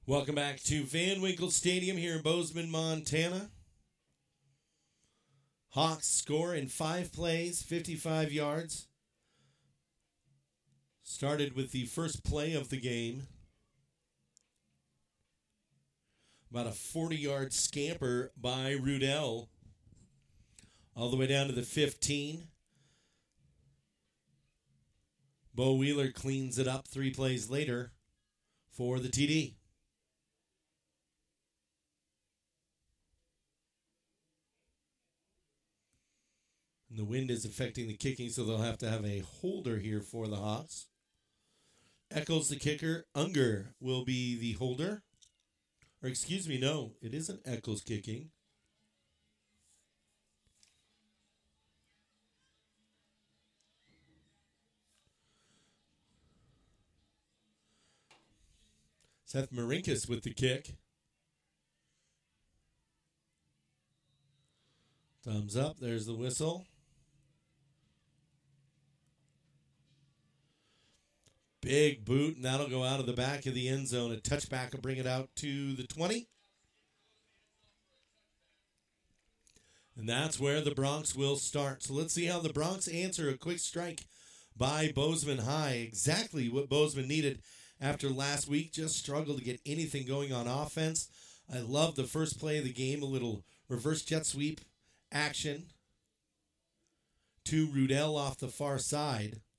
Welcome back to Van Winkle Stadium here in Bozeman, Montana. Hawks score in 5 plays, 55 yards. Started with the first play of the game. About a 40-yard scamper by Rudell. All the way down to the 15. Bo Wheeler cleans it up 3 plays later for the TD. And the wind is affecting the kicking, so they'll have to have a holder here for the Hawks. Eccles the kicker. Unger will be the holder. Or excuse me, no, it isn't Eccles kicking. Seth Marinkus with the kick. Thumbs up. There's the whistle. Big boot, and that'll go out of the back of the end zone. A touchback will bring it out to the 20. And that's where the Broncs will start. So let's see how the Broncs answer a quick strike by Bozeman High. Exactly what Bozeman needed after last week. Just struggled to get anything going on offense. I love the first play of the game, a little reverse jet sweep action to Rudell off the far side.